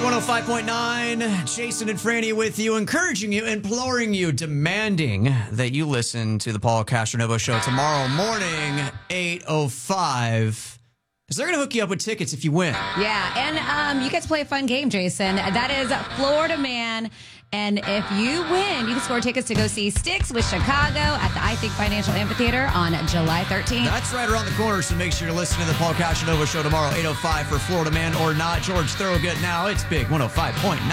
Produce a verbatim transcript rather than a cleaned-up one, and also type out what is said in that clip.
one oh five point nine, Jason and Franny with you, encouraging you, imploring you, demanding that you listen to the Paul Castronovo Show tomorrow morning, eight oh five. Because they're going to hook you up with tickets if you win. Yeah, and um, you get to play a fun game, Jason. That is Florida Man. And if you win, you can score tickets to go see Styx with Chicago at the I Think Financial Amphitheater on July thirteenth. That's right around the corner, so make sure to listen to the Paul Castronovo Show tomorrow, eight oh five for Florida Man or not. George Thorogood now. It's big, one oh five point nine.